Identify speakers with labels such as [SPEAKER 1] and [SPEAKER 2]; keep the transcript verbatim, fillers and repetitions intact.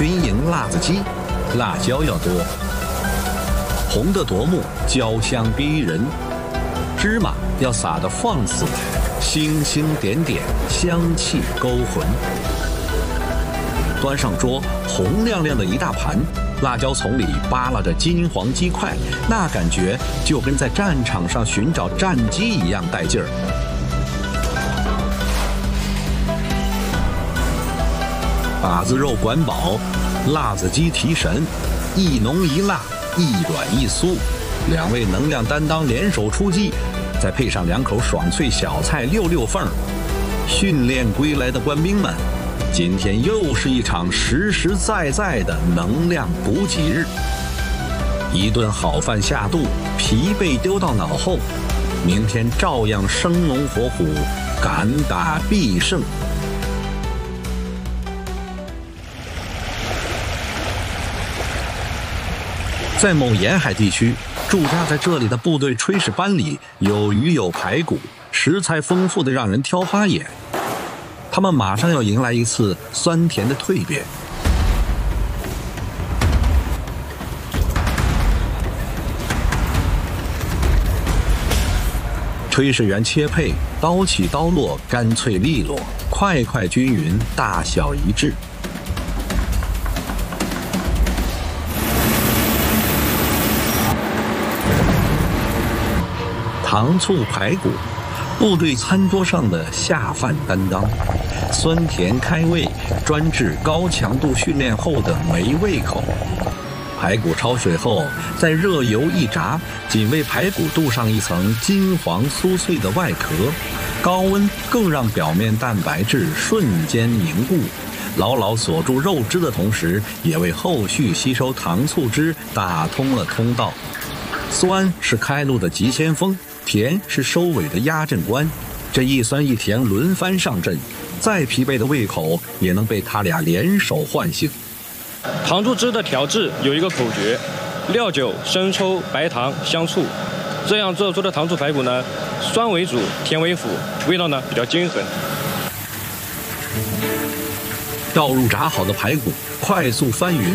[SPEAKER 1] 军营辣子鸡，辣椒要多，红的夺目，焦香逼人。芝麻要撒得放肆，星星点点，香气勾魂。端上桌，红亮亮的一大盘，辣椒丛里扒拉着金黄鸡块，那感觉就跟在战场上寻找战机一样带劲儿。把子肉管饱，辣子鸡提神，一浓一辣，一软一酥，两位能量担当联手出击，再配上两口爽脆小菜溜溜缝儿。训练归来的官兵们，今天又是一场实实在在的能量补给日。一顿好饭下肚，疲惫丢到脑后，明天照样生龙活虎，敢打必胜。在某沿海地区，驻扎在这里的部队炊事班里有鱼有排骨，食材丰富的让人挑花眼。他们马上要迎来一次酸甜的蜕变。炊事员切配，刀起刀落，干脆利落，块块均匀，大小一致。糖醋排骨，部队餐桌上的下饭担当，酸甜开胃，专治高强度训练后的没胃口。排骨焯水后，在热油一炸，仅为排骨镀上一层金黄酥脆的外壳，高温更让表面蛋白质瞬间凝固，牢牢锁住肉汁的同时，也为后续吸收糖醋汁打通了通道。酸是开路的急先锋，甜是收尾的压阵官，这一酸一甜轮番上阵，再疲惫的胃口也能被他俩联手唤醒。
[SPEAKER 2] 糖醋汁的调制有一个口诀：料酒、生抽、白糖、香醋，这样做出的糖醋排骨呢，酸为主，甜为辅，味道呢比较均衡。
[SPEAKER 1] 倒入炸好的排骨，快速翻匀。